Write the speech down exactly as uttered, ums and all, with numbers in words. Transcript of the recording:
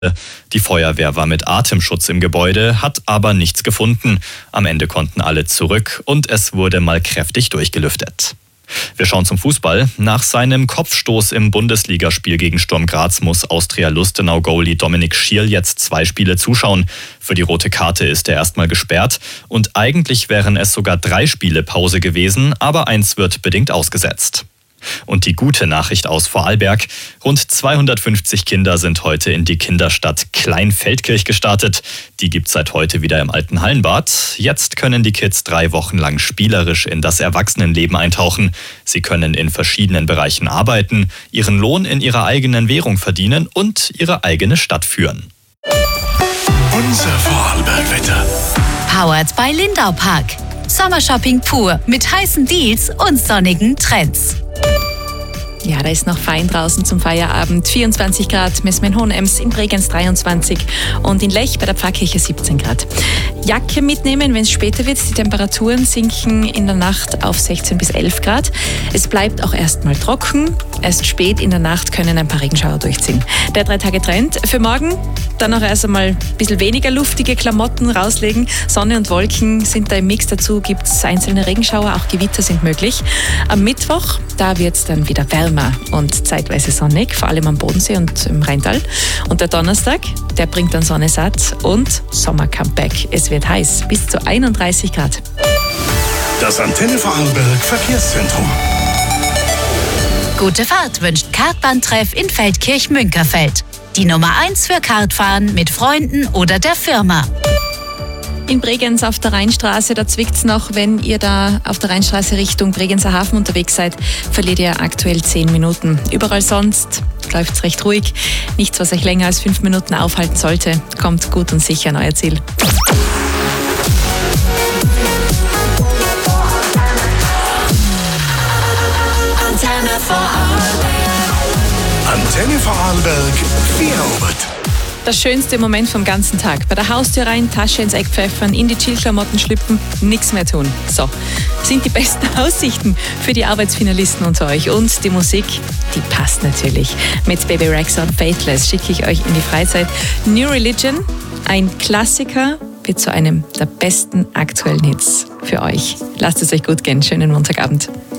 Die Feuerwehr war mit Atemschutz im Gebäude, hat aber nichts gefunden. Am Ende konnten alle zurück und es wurde mal kräftig durchgelüftet. Wir schauen zum Fußball. Nach seinem Kopfstoß im Bundesligaspiel gegen Sturm Graz muss Austria-Lustenau-Goalie Dominik Schierl jetzt zwei Spiele zuschauen. Für die rote Karte ist er erstmal gesperrt und eigentlich wären es sogar drei Spiele Pause gewesen, aber eins wird bedingt ausgesetzt. Und die gute Nachricht aus Vorarlberg: Rund zweihundertfünfzig Kinder sind heute in die Kinderstadt Kleinfeldkirch gestartet. Die gibt's seit heute wieder im alten Hallenbad. Jetzt können die Kids drei Wochen lang spielerisch in das Erwachsenenleben eintauchen. Sie können in verschiedenen Bereichen arbeiten, ihren Lohn in ihrer eigenen Währung verdienen und ihre eigene Stadt führen. Unser Vorarlbergwetter. Powered by Lindau Park. Sommershopping pur mit heißen Deals und sonnigen Trends. Ja, da ist noch fein draußen zum Feierabend. vierundzwanzig Grad, messen wir in Hohenems, in Bregenz dreiundzwanzig und in Lech bei der Pfarrkirche siebzehn Grad. Jacke mitnehmen, wenn es später wird. Die Temperaturen sinken in der Nacht auf sechzehn bis elf Grad. Es bleibt auch erstmal trocken. Erst spät in der Nacht können ein paar Regenschauer durchziehen. Der Drei-Tage-Trend für morgen. Dann noch erst einmal ein bisschen weniger luftige Klamotten rauslegen. Sonne und Wolken sind da im Mix. Dazu gibt es einzelne Regenschauer, auch Gewitter sind möglich. Am Mittwoch, da wird es dann wieder wärmer und zeitweise sonnig, vor allem am Bodensee und im Rheintal. Und der Donnerstag, der bringt dann Sonne satt und Sommer-Comeback. Es wird heiß, bis zu einunddreißig Grad. Das Antenne Vorarlberg Verkehrszentrum. Gute Fahrt wünscht Kartbahntreff in Feldkirch-Münkerfeld. Die Nummer eins für Kartfahren mit Freunden oder der Firma. In Bregenz auf der Rheinstraße, da zwickt's noch, wenn ihr da auf der Rheinstraße Richtung Bregenzer Hafen unterwegs seid, verliert ihr aktuell zehn Minuten. Überall sonst läuft's recht ruhig. Nichts, was euch länger als fünf Minuten aufhalten sollte. Kommt gut und sicher an euer Ziel. Antenne Vorarlberg. Antenne Vorarlberg Feierabend. Das schönste Moment vom ganzen Tag. Bei der Haustür rein, Tasche ins Eck pfeffern, in die Chillklamotten schlüpfen, nichts mehr tun. So, sind die besten Aussichten für die Arbeitsfinalisten unter euch. Und die Musik, die passt natürlich. Mit Baby Rexha und Faithless schicke ich euch in die Freizeit. New Religion, ein Klassiker, wird zu einem der besten aktuellen Hits für euch. Lasst es euch gut gehen. Schönen Montagabend.